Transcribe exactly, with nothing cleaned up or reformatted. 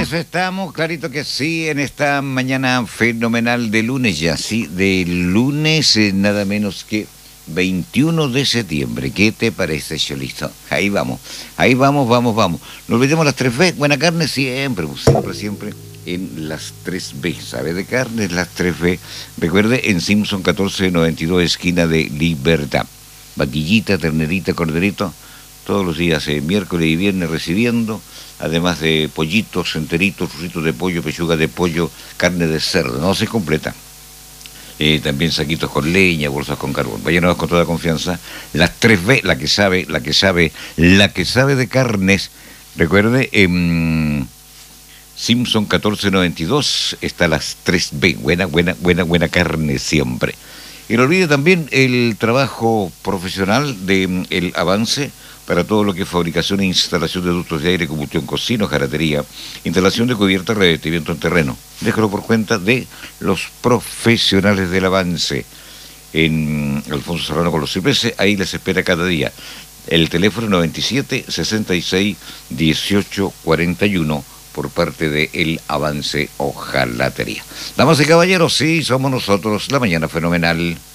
eso estamos, clarito que sí, en esta mañana fenomenal de lunes ya, sí, de lunes eh, nada menos que veintiuno de septiembre. ¿Qué te parece, Cholito? Ahí vamos, ahí vamos, vamos, vamos. No olvidemos las tres B, buena carne siempre, pues, siempre, siempre en las tres B, ¿sabe de carne? Las tres B. Recuerde, en Simpson catorce noventa y dos, esquina de Libertad. Vaquillita, ternerita, corderito, todos los días, eh, miércoles y viernes recibiendo, además de pollitos, enteritos, trocitos de pollo, pechuga de pollo, carne de cerdo, no se completa. Eh, también saquitos con leña, bolsas con carbón. Váyanos con toda confianza. Las tres B, la que sabe, la que sabe, la que sabe de carnes. Recuerde, en Simpson catorce noventa y dos está las tres B. Buena, buena, buena, buena carne siempre. Y no olvide también el trabajo profesional de El Avance para todo lo que es fabricación e instalación de ductos de aire, combustión, cocina, jaratería, instalación de cubierta, revestimiento en terreno. Déjalo por cuenta de los profesionales del Avance. En Alfonso Serrano con los Cipreses, ahí les espera cada día. El teléfono noventa y siete, sesenta y seis, dieciocho cuarenta y uno por parte de El Avance Hojalatería. Damas y caballeros, sí, somos nosotros, la mañana fenomenal.